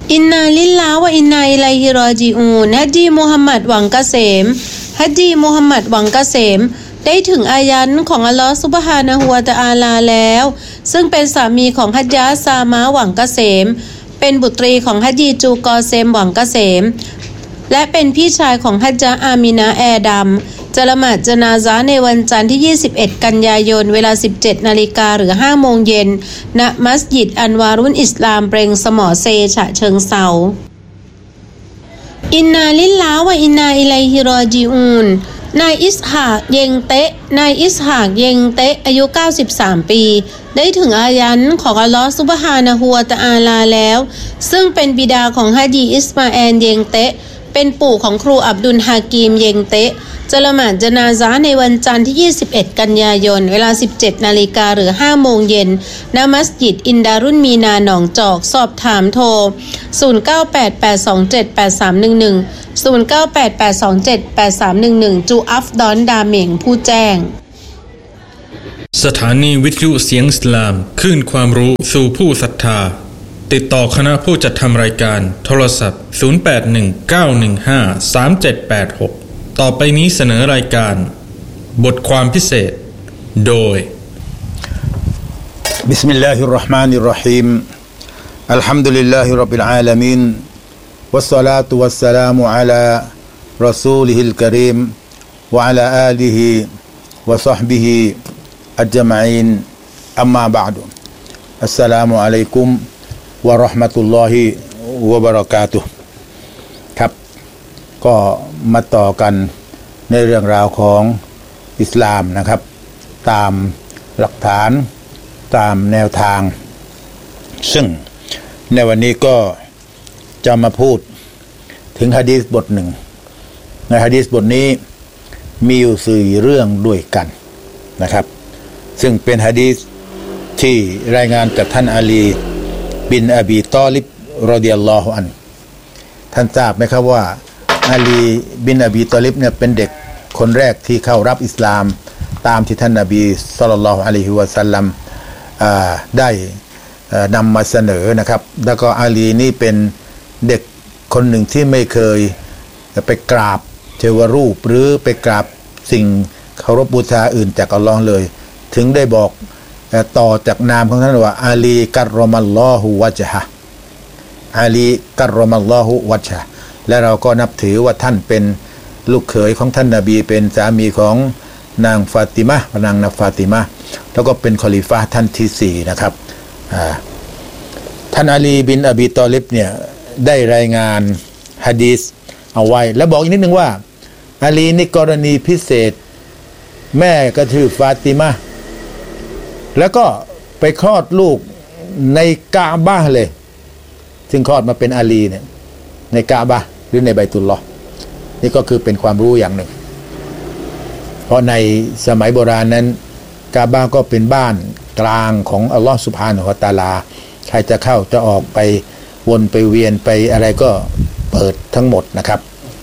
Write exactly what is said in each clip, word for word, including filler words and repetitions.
อินนาลิลลาฮ์วะอินนาอิลัยฮิรอญิอูนฮัจญีมุฮัมมัดหวังเกษมฮัจญีมุฮัมมัดหวังเกษมได้ถึงอายันของอัลลอฮฺซุบฮานะฮูวะตะอาลาแล้วซึ่งเป็นสามีของฮัจญะซามะหวังเกษมเป็นบุตรีของฮัจญีจูกอเซมหวังเกษมและเป็นพี่ชายของฮัจญะอามินะแอดัมจะละหมาดญะนาซะห์ในวันจันทร์ที่ยี่สิบเอ็ดกันยายนเวลา สิบเจ็ดนาฬิกา หรือ ห้าโมงเย็นณมัสยิดอันวารุนอิสลามเปรงสมอเซฉะเชิงเทราอินนาลิลลาฮ์วะอินนาอิลัยฮิรอญิอูนนายอิสฮากเยงเตะนายอิสฮากเยงเตะอายุเก้าสิบสามปีได้ถึงอายันของอัลลอฮฺซุบฮานะฮูวะตะอาลาแล้วซึ่งเป็นบิดาของฮะญีอิสมาแอลเยงเตะเป็นปู่ของครูอับดุลฮากีมเยงเตะจะละหมาดญะนาซะห์ในวันจันทร์ที่ยี่สิบเอ็ดกันยายนเวลา สิบเจ็ดนาฬิกา หรือ ห้าโมงเย็นณมัสยิดอินดารุนมีนาหนองจอกสอบถามโทรศูนย์ เก้า แปด แปด สอง เจ็ด แปด สาม หนึ่ง หนึ่ง ศูนย์ เก้า แปด แปด สอง เจ็ด แปด สาม หนึ่ง หนึ่งจูอัฟดอนดาเหม่งผู้แจ้งสถานีวิทยุเสียงอิสลามคลื่นความรู้สู่ผู้ศรัทธาติดต่อคณะผู้จัดทำรายการโทรศัพท์ศูนย์ แปด หนึ่ง เก้า หนึ่ง ห้า สาม เจ็ด แปด หกต่อไปนี้เสนอรายการบทความพิเศษโดยบิสมิลลาฮิรเราะห์มานิรเราะฮีมอัลฮัมดุลิลลาฮิร็อบบิลอาลามีนวัสศอลาตุวัสสลามุอะลารอซูลิฮิลกะรีมวะอะลาอาลิฮิวะศอฮบิฮิอัจมะอีนอัมมาบะอ์ดุอัสสลามุอะลัยกุมวะเราะห์มะตุลลอฮิวะบะเราะกาตุฮ์ครับก็มาต่อกันในเรื่องราวของอิสลามนะครับตามหลักฐานตามแนวทางซึ่งในวันนี้ก็จะมาพูดถึงหะดีษบทหนึ่งในหะดีษบทนี้มีอยู่สี่เรื่องด้วยกันนะครับซึ่งเป็นหะดีษที่รายงานจากท่านอาลีบินอบีตอลิบรอฎิยัลลอฮุอันฮุท่านทราบไหมครับว่าอาลีบินอบีตอลิบเนี่ยเป็นเด็กคนแรกที่เข้ารับอิสลามตามที่ท่านนบีศ็อลลัลลอฮุอะลัยฮิวะซัลลัมได้นำมาเสนอนะครับแล้วก็อาลีนี่เป็นเด็กคนหนึ่งที่ไม่เคยไปกราบเทวรูปหรือไปกราบสิ่งเคารพบูชาอื่นจากอัลลอฮ์เลยถึงได้บอกต่อจากนามของท่านว่าอาลีกัรรอมัลลอฮุวะจฮะอาลีกัรรอมัลลอฮุวะจฮะและเราก็นับถือว่าท่านเป็นลูกเขยของท่านนบีเป็นสามีของนางฟาติมะห์นางนาฟาติมะห์แล้วก็เป็นคอลิฟะห์ท่านที่สี่นะครับท่านอาลีบินอบีตอลิบเนี่ยได้รายงานหะดีษเอาไว้แล้วบอกอีกนิดนึงว่าอาลีนี่กรณีพิเศษแม่ก็ชื่อฟาติมะห์แล้วก็ไปคลอดลูกในกะอ์บะห์เลยซึ่งคลอดมาเป็นอาลีเนี่ยในกะอ์บะห์หรือในบัยตุลลอฮ์นี่ก็คือเป็นความรู้อย่างหนึ่งเพราะในสมัยโบราณนั้นกะอ์บะห์ก็เป็นบ้านกลางของอัลลอฮฺซุบฮานะฮูวะตะอาลาใครจะเข้าจะออกไปวนไปเวียนไปอะไรก็เปิดทั้งหมดนะครับ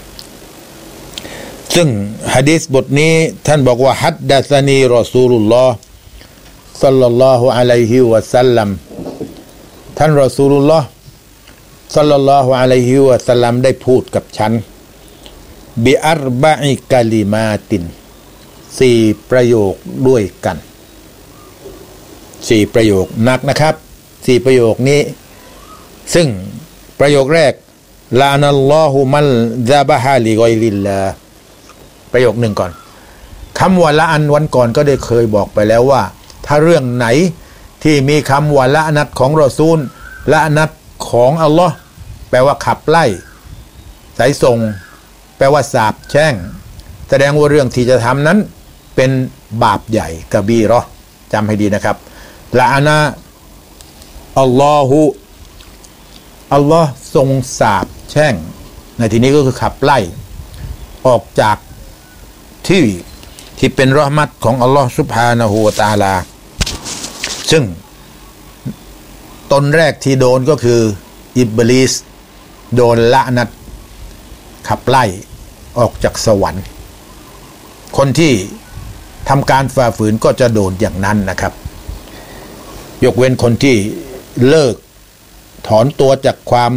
ซึ่งหะดีษบทนี้ท่านบอกว่าฮัดดะซะนีรอซูลุลลอฮ์ศ็อลลัลลอฮุอะลัยฮิวะซัลลัมท่านรอซูลุลลอฮ์ศ็อลลัลลอฮุอะลัยฮิวะซัลลัมได้พูดกับฉันบิอัรบะอิกะลิมาตินสี่ประโยคด้วยกันสี่ประโยคหนักนะครับสี่ประโยคนี้ซึ่งประโยคแรกลานัลลอฮุมันซะบะฮะลิกอยริลลาห์ประโยคหนึ่งก่อนคำว่าละอันวันก่อนก็ได้เคยบอกไปแล้วว่าถ้าเรื่องไหนที่มีคำว่าละนัดของรอซูลละนัดของอัลลอฮ์แปลว่าขับไล่สายส่งแปลว่าสาปแช่งแสดงว่าเรื่องที่จะทำนั้นเป็นบาปใหญ่กะบีเราะห์จำให้ดีนะครับละอานะอัลลอฮุอัลลอฮ์ทรงสาปแช่งในที่นี้ก็คือขับไล่ออกจากที่ที่เป็นเราะห์มัตของอัลลอฮ์ซุบฮานะฮูวะตะอาลาซึ่งตนแรกที่โดนก็คืออิบลิสโดนละนัดขับไล่ออกจากสวรรค์คนที่ทำการฝ่าฝืนก็จะโดนอย่างนั้นนะครับยกเว้นคนที่เลิกถอนตัวจากความ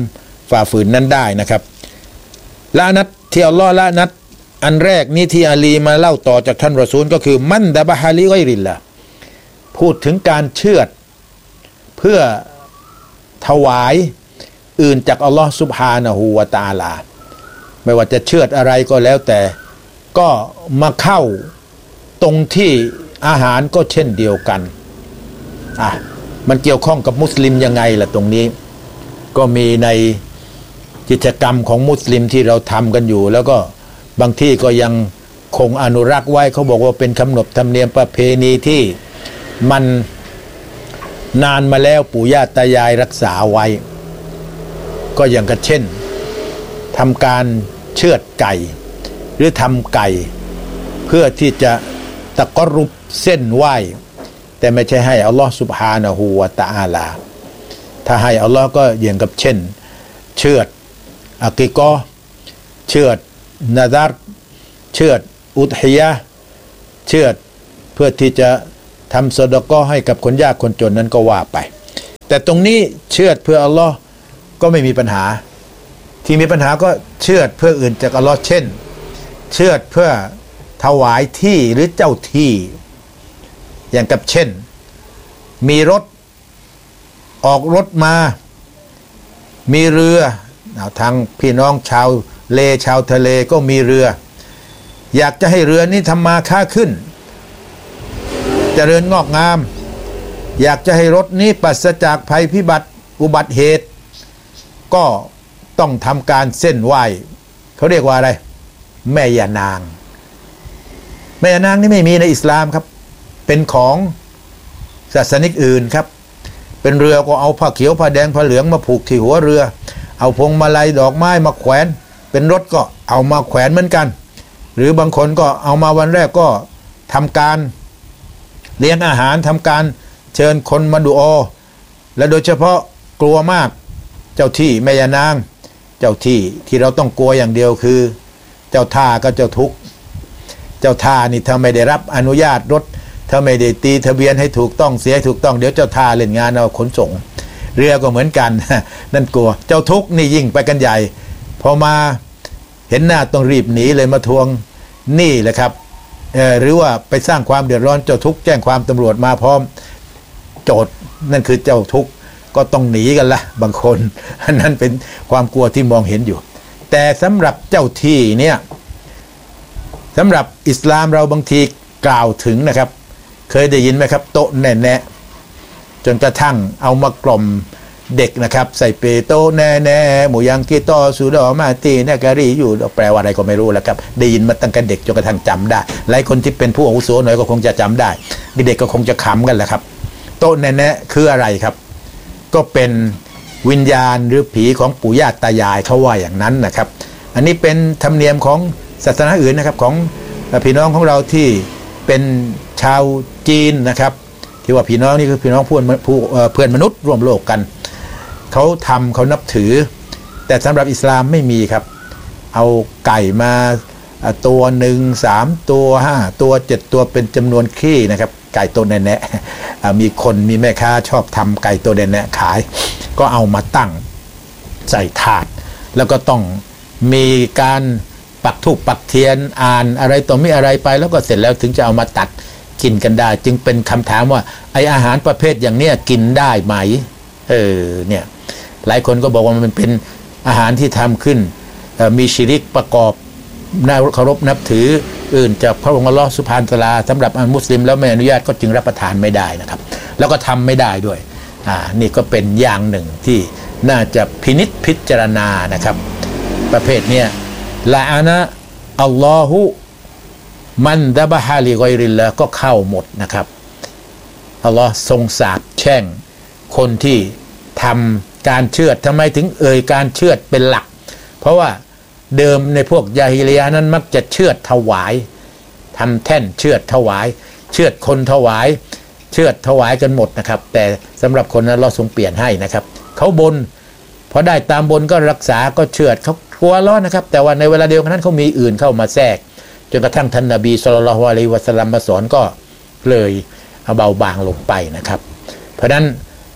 ฝ่าฝืนนั้นได้นะครับละนัดที่อัลลอฮ์ละนัดอันแรกนี้ที่อาลีมาเล่าต่อจากท่านรอซูลก็คือมันดะบะฮะลิกอยริลละพูดถึงการเชือดเพื่อถวายอื่นจากอัลลอฮ์ซุบฮานะฮูวะตะอาลาไม่ว่าจะเชือดอะไรก็แล้วแต่ก็มาเข้าตรงที่อาหารก็เช่นเดียวกันอ่ะมันเกี่ยวข้องกับมุสลิมยังไงล่ะตรงนี้ก็มีในกิจกรรมของมุสลิมที่เราทำกันอยู่แล้วก็บางที่ก็ยังคงอนุรักษ์ไว้เขาบอกว่าเป็นขนบธรรมเนียมประเพณีที่มันนานมาแล้วปู่ย่าตายายรักษาไว้ก็อย่างกับเช่นทำการเชือดไก่หรือทำไก่เพื่อที่จะตะกรุบเส้นไหว้แต่ไม่ใช่ให้อัลลอฮฺซุบฮานะฮูวะตะอาลาถ้าให้อัลลอฮ์ก็อย่างกับเช่นเชือดอะกีกอเชือดนาดาร์เชือดอุดฮิยะเชือดเพื่อที่จะทำซอดาเกาะให้กับคนยากคนจนนั้นก็ว่าไปแต่ตรงนี้เชือดเพื่ออัลลอฮ์ก็ไม่มีปัญหาที่มีปัญหาก็เชือดเพื่ออื่นจากอัลลอฮ์เช่นเชือดเพื่อถวายที่หรือเจ้าที่อย่างกับเช่นมีรถออกรถมามีเรือทางพี่น้องชาวเลชาวทะเลก็มีเรืออยากจะให้เรือนี้ทำมาค้าขึ้นเจริญงอกงามอยากจะให้รถนี้ปราศจากภัยพิบัติอุบัติเหตุก็ต้องทำการเส้นไหว้เขาเรียกว่าอะไรแม่ย่านางแม่ย่านางนี่ไม่มีในอิสลามครับเป็นของศาสนิกอื่นครับเป็นเรือก็เอาผ้าเขียวผ้าแดงผ้าเหลืองมาผูกที่หัวเรือเอาพวงมาลัยดอกไม้มาแขวนเป็นรถก็เอามาแขวนเหมือนกันหรือบางคนก็เอามาวันแรกก็ทำการเลี้ยงอาหารทำการเชิญคนมาดูอาและโดยเฉพาะกลัวมากเจ้าที่แม่ย่านางเจ้าที่ที่เราต้องกลัวอย่างเดียวคือเจ้าท่าก็เจ้าทุกข์เจ้าท่านี่ถ้าไม่ได้รับอนุญาตรถถ้าไม่ได้ตีทะเบียนให้ถูกต้องเสียให้ถูกต้องเดี๋ยวเจ้าท่าเล่นงานเอาขนส่งเรือก็เหมือนกันนั่นกลัวเจ้าทุกข์นี่ยิ่งไปกันใหญ่พอมาเห็นหน้าต้องรีบหนีเลยมาทวงหนี้แหละครับเออหรือว่าไปสร้างความเดือดร้อนเจ้าทุกข์แจ้งความตำรวจมาพร้อมโจทย์นั่นคือเจ้าทุกข์ก็ต้องหนีกันละบางคนนั่นเป็นความกลัวที่มองเห็นอยู่แต่สำหรับเจ้าที่เนี่ยสำหรับอิสลามเราบางทีกล่าวถึงนะครับเคยได้ยินไหมครับโต๊ะแน่ๆจนกระทั่งเอามากล่อมเด็กนะครับใส่เปโต๊ะแน่ๆหมูยังกีตอสูดอมาตีเนการีอยู่แปลว่าอะไรก็ไม่รู้แล้วครับได้ยินมาตั้งแต่เด็กจนกระทั่งจำได้หลายคนที่เป็นผู้อาวุโสหน่อยก็คงจะจำได้เด็กๆก็คงจะขำกันแหละครับโต๊ะแน่ๆคืออะไรครับก็เป็นวิญญาณหรือผีของปู่ย่าตายายเขาว่าอย่างนั้นนะครับอันนี้เป็นธรรมเนียมของศาสนาอื่นนะครับของพี่น้องของเราที่เป็นชาวจีนนะครับที่ว่าพี่น้องนี่คือพี่น้องเพื่อนเพื่อนมนุษย์ร่วมโลกกันเขาทำเขานับถือแต่สำหรับอิสลามไม่มีครับเอาไก่มาตัวหนึ่งสามตัวห้าตัวเจ็ดตัวเป็นจำนวนขี้นะครับไก่ตัวแน่ๆมีคนมีแม่ค้าชอบทำไก่ตัวแน่ๆขายก็เอามาตั้งใส่ถาดแล้วก็ต้องมีการปักธูปปักเทียนอ่านอะไรต่อมีอะไรไปแล้วก็เสร็จแล้วถึงจะเอามาตัดกินกันได้จึงเป็นคำถามว่าไออาหารประเภทอย่างเนี้ยกินได้ไหมเออเนี่ยหลายคนก็บอกว่ามันเป็นอาหารที่ทำขึ้นมีชิริกประกอบน่าเคารพนับถืออื่นจากพระองค์อัลลอฮฺซุบฮานะฮูวะตะอาลาสำหรับอันมุสลิมแล้วไม่อนุญาตก็จึงรับประทานไม่ได้นะครับแล้วก็ทำไม่ได้ด้วยอ่านี่ก็เป็นอย่างหนึ่งที่น่าจะพินิจพิจารณานะครับประเภทเนี้ยละอานะอัลลอฮุมันดะบะฮะลิกอยริลลาห์ก็เข้าหมดนะครับอัลลอฮ์ทรงสาปแช่งคนที่ทำการเชือดทำไมถึงเอ่ยการเชือดเป็นหลักเพราะว่าเดิมในพวกยาฮิลิยะห์นั้นมักจะเชือดถวายทำแท่นเชือดถวายเชือดคนถวายเชือดถวายกันหมดนะครับแต่สำหรับคนนั้นเราทรงเปลี่ยนให้นะครับเขาบนพอได้ตามบนก็รักษาก็เชือดเขากลัวร้อนนะครับแต่ว่าในเวลาเดียวกันนั้นเขามีอื่นเข้ามาแทรกจนกระทั่งท่านนบีศ็อลลัลลอฮุอะลัยฮิวะซัลลัมมาสอนก็เลยเอาเบาบางลงไปนะครับเพราะฉะนั้น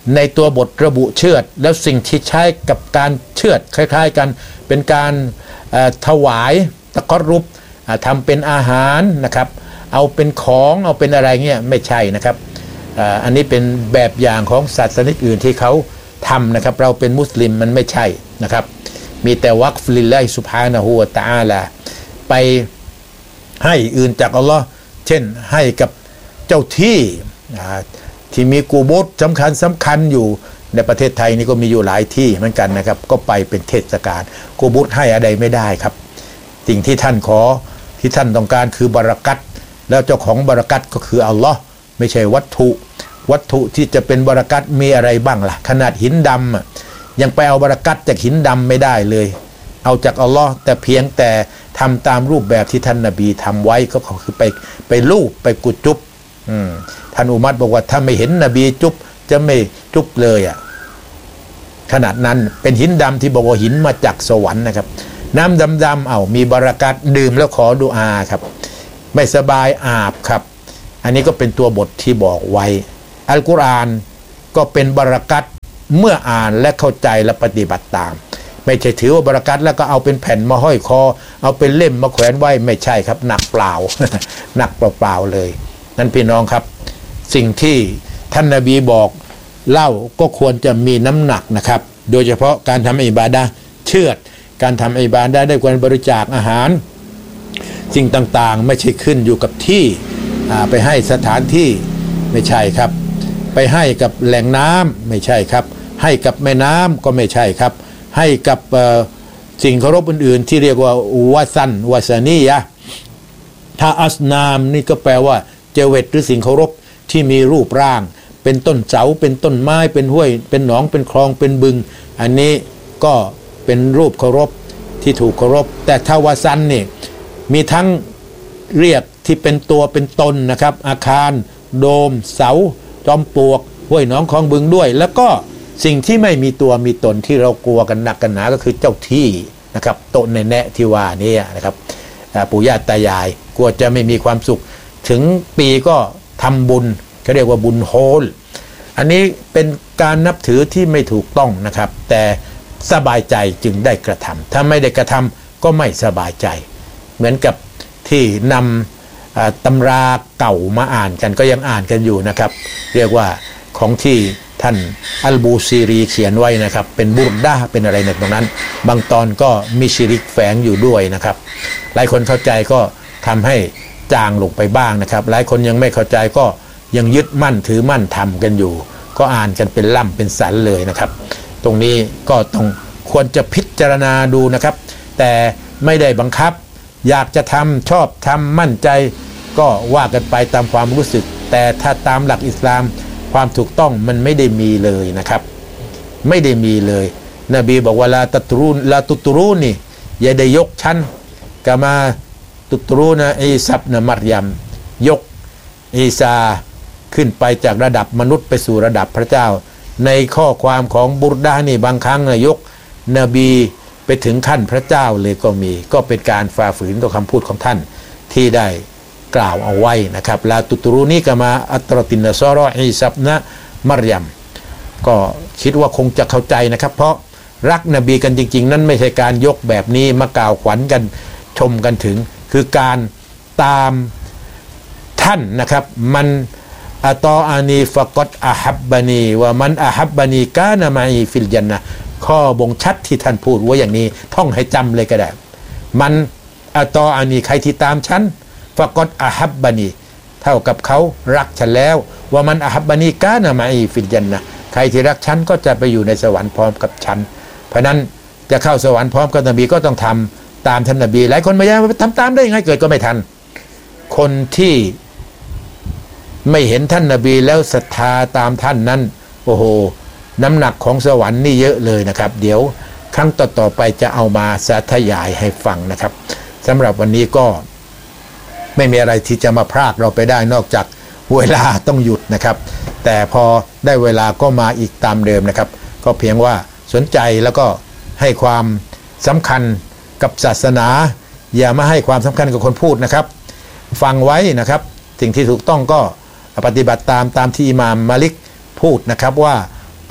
ในตัวบทระบุเชือดแล้วสิ่งที่ใช้กับการเชือดคล้ายๆกันเป็นการถวายตะกรุบทำเป็นอาหารนะครับเอาเป็นของเอาเป็นอะไรเงี้ยไม่ใช่นะครับอันนี้เป็นแบบอย่างของศาสนาอื่นที่เขาทำนะครับเราเป็นมุสลิมมันไม่ใช่นะครับมีแต่วักฟลิลลาฮิซุบฮานะฮูวะตะอาลาไปให้อื่นจากอัลลอฮ์เช่นให้กับเจ้าที่ที่มีกูโบสสำคัญสำคัญอยู่ในประเทศไทยนี่ก็มีอยู่หลายที่เหมือนกันนะครับก็ไปเป็นเทศกาลกูโบสให้อะไรไม่ได้ครับสิ่งที่ท่านขอที่ท่านต้องการคือบารักัตแล้วเจ้าของบารักัตก็คืออัลลอฮ์ไม่ใช่วัตถุวัตถุที่จะเป็นบารักัตมีอะไรบ้างล่ะขนาดหินดำยังไปเอาบารักัตจากหินดำไม่ได้เลยเอาจากอัลลอฮ์แต่เพียงแต่ทำตามรูปแบบที่ท่านนบีทำไว้ก็คือไปไปลูบไปกุดจุบท่านอุมัรบอกว่าถ้าไม่เห็นนบีจุบจะไม่จุบเลยอ่ะขนาดนั้นเป็นหินดำที่บอกว่าหินมาจากสวรรค์นะครับน้ำดำๆเอามีบารักัตดื่มแล้วขอดุอาครับไม่สบายอาบครับอันนี้ก็เป็นตัวบทที่บอกไว้อัลกุรอานก็เป็นบารักัตเมื่ออ่านและเข้าใจและปฏิบัติตามไม่ใช่ถือว่าบารักัตแล้วก็เอาเป็นแผ่นมาห้อยคอเอาเป็นเล่มมาแขวนไว้ไม่ใช่ครับหนักเปล่า หนักเปล่าๆเลยนั่นพี่น้องครับสิ่งที่ท่านนบีบอกเล่าก็ควรจะมีน้ำหนักนะครับโดยเฉพาะการทำอิบาดะห์เชือดการทำอิบาดะห์ด้วยการบริจาคอาหารสิ่งต่างๆไม่ใช่ขึ้นอยู่กับที่ไปให้สถานที่ไม่ใช่ครับไปให้กับแหล่งน้ำไม่ใช่ครับให้กับแม่น้ำก็ไม่ใช่ครับให้กับสิ่งเคารพอื่นๆที่เรียกว่าวาซันวาซานียะถ้าอัสนามนี่ก็แปลว่าเจเวตหรือสิ่งเคารพที่มีรูปร่างเป็นต้นเสาเป็นต้นไม้เป็นห้วยเป็นหนองเป็นคลองเป็นบึงอันนี้ก็เป็นรูปเคารพที่ถูกเคารพแต่ถ้าวาซันนี่มีทั้งเรียกที่เป็นตัวเป็นตนนะครับอาคารโดมเสาจอมปลวกห้วยหนองคลองบึงด้วยแล้วก็สิ่งที่ไม่มีตัวมีตนที่เรากลัวกันหนักกันหนาก็คือเจ้าที่นะครับโตะแนะที่ว่านี่นะครับปู่ย่าตายายกลัวจะไม่มีความสุขถึงปีก็ทำบุญเขาเรียกว่าบุญโฮลอันนี้เป็นการนับถือที่ไม่ถูกต้องนะครับแต่สบายใจจึงได้กระทำถ้าไม่ได้กระทำก็ไม่สบายใจเหมือนกับที่นำตำราเก่ามาอ่านกันก็ยังอ่านกันอยู่นะครับเรียกว่าของที่ท่านอัลบูซีรีเขียนไว้นะครับเป็นบุรดาเป็นอะไรในตรงนั้นบางตอนก็มีชิริกแฝงอยู่ด้วยนะครับหลายคนเข้าใจก็ทำให้จางลงไปบ้างนะครับหลายคนยังไม่เข้าใจก็ยังยึดมั่นถือมั่นทำกันอยู่ก็อ่านกันเป็นล่ำเป็นสันเลยนะครับตรงนี้ก็ต้องควรจะพิจารณาดูนะครับแต่ไม่ได้บังคับอยากจะทำชอบทำมั่นใจก็ว่ากันไปตามความรู้สึกแต่ถ้าตามหลักอิสลามความถูกต้องมันไม่ได้มีเลยนะครับไม่ได้มีเลยนบีบอกว่าลาตัตรูนลาตุตรูนี่อย่าได้ยกชั้นกามาตุตรูนะอีซับนะมัรยัมยกอีซาขึ้นไปจากระดับมนุษย์ไปสู่ระดับพระเจ้าในข้อความของบุรดานี่บางครั้งยกนบีไปถึงขั้นพระเจ้าเลยก็มีก็เป็นการฝ่าฝืนต่อคำพูดของท่านที่ได้กล่าวเอาไว้นะครับลาตุตรูนี่ก็มาอัตรตินนะซอรออีซับนะมัรยัมก็คิดว่าคงจะเข้าใจนะครับเพราะรักนบีกันจริงๆนั่นไม่ใช่การยกแบบนี้มากล่าวขวัญกันชมกันถึงคือการตามท่านนะครับมันอัตออานีฟะกอดอะฮับบานีว่ามันอะฮับบานีกานะมัยฟิลญันนะห์ข้อบ่งชัดที่ท่านพูดว่าอย่างนี้ท่องให้จำเลยก็ได้มันอัตออานีใครที่ตามฉันฟะกอดอะฮับบานีเท่ากับเขารักฉันแล้วว่ามันอะฮับบานีกานะมัยฟิลญันนะห์ใครที่รักฉันก็จะไปอยู่ในสวรรค์พร้อมกับฉันเพราะนั้นจะเข้าสวรรค์พร้อมกับนบีก็ต้องทำตามท่านนบีหลายคนไม่ยากทำตามได้ยังไงเกิดก็ไม่ทันคนที่ไม่เห็นท่านนบีแล้วศรัทธาตามท่านนั้นโอ้โหน้ำหนักของสวรรค์นี่เยอะเลยนะครับเดี๋ยวครั้งต่อๆไปจะเอามาสาธยายให้ฟังนะครับสำหรับวันนี้ก็ไม่มีอะไรที่จะมาพรากเราไปได้นอกจากเวลาต้องหยุดนะครับแต่พอได้เวลาก็มาอีกตามเดิมนะครับก็เพียงว่าสนใจแล้วก็ให้ความสำคัญกับศาสนาอย่ามาให้ความสำคัญกับคนพูดนะครับฟังไว้นะครับสิ่งที่ถูกต้องก็ปฏิบัติตามตามที่อิหม่ามมาลิกพูดนะครับว่า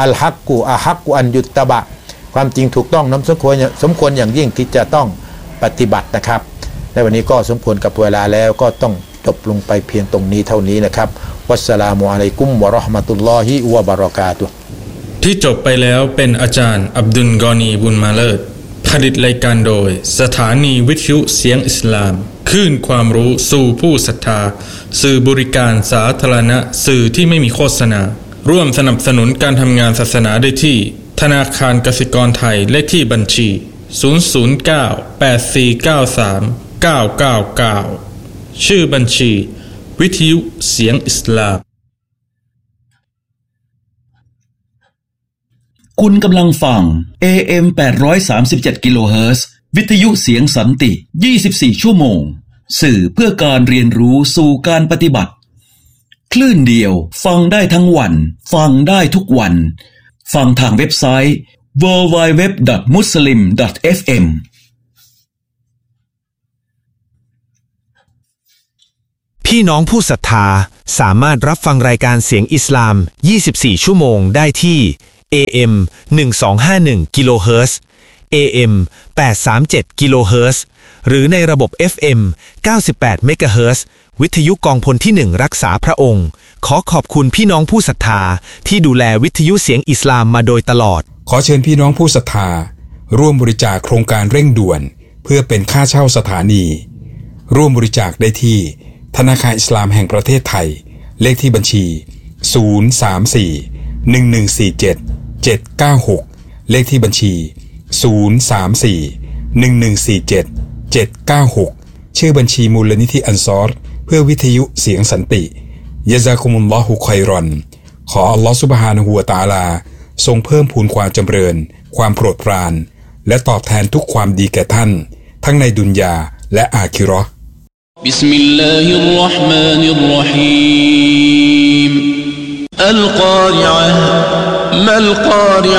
อัลฮักกุอะฮักกุอันยุตตะบะความจริงถูกต้องน้ำสมควรสมควรอย่างยิ่งที่จะต้องปฏิบัตินะครับในวันนี้ก็สมควรกับเวลาแล้วก็ต้องจบลงไปเพียงตรงนี้เท่านี้นะครับวัสสลามุอะลัยกุมวะเราะห์มะตุลลอฮิวะบะเราะกาตุฮ์ที่จบไปแล้วเป็นอาจารย์อับดุลกอนีบุญมาเลิศผลิตรายการโดยสถานีวิทยุเสียงอิสลามคลื่นความรู้สู่ผู้ศรัทธาสื่อบริการสาธารณะสื่อที่ไม่มีโฆษณาร่วมสนับสนุนการทำงานศาสนาได้ที่ธนาคารกสิกรไทยเลขที่บัญชีศูนย์ ศูนย์ เก้า แปด สี่ เก้า สาม เก้า เก้า เก้าชื่อบัญชีวิทยุเสียงอิสลามคุณกำลังฟัง เอ เอ็ม แปดร้อยสามสิบเจ็ด กิโลเฮิรตซ์วิทยุเสียงสันติยี่สิบสี่ชั่วโมงสื่อเพื่อการเรียนรู้สู่การปฏิบัติคลื่นเดียวฟังได้ทั้งวันฟังได้ทุกวันฟังทางเว็บไซต์ ดับเบิลยู ดับเบิลยู ดับเบิลยู ดอท มุสลิม ดอท เอฟ เอ็มพี่น้องผู้ศรัทธาสามารถรับฟังรายการเสียงอิสลามยี่สิบสี่ชั่วโมงได้ที่ เอ เอ็ม หนึ่งพันสองร้อยห้าสิบเอ็ด กิโลเฮิรตซ์ เอ เอ็ม แปดร้อยสามสิบเจ็ด กิโลเฮิรตซ์ หรือในระบบ เอฟ เอ็ม เก้าสิบแปด เมกะเฮิรตซ์ วิทยุกองพลที่หนึ่งรักษาพระองค์ขอขอบคุณพี่น้องผู้ศรัทธาที่ดูแลวิทยุเสียงอิสลามมาโดยตลอดขอเชิญพี่น้องผู้ศรัทธาร่วมบริจาคโครงการเร่งด่วนเพื่อเป็นค่าเช่าสถานีร่วมบริจาคได้ที่ธนาคารอิสลามแห่งประเทศไทยเลขที่บัญชีศูนย์ สาม สี่ หนึ่ง หนึ่ง สี่ เจ็ด เจ็ด เก้า หกเลขที่บัญชีศูนย์ สาม สี่ หนึ่ง หนึ่ง สี่ เจ็ด เจ็ด เก้า หกชื่อบัญชีมูลนิธิอันซอรเพื่อวิทยุเสียงสันติยะซากุมุลลอฮุค็อยรอนขออัลลอฮฺซุบฮานะฮูวะตะอาลาทรงเพิ่มพูนความจำเริญความโปรดปรานและตอบแทนทุกความดีแก่ท่านทั้งในดุนยาและอาคิเราะห์บิสมิลลาฮิรเราะห์มานิรเราะฮีมอัลกอริอะฮ์มัลกอริ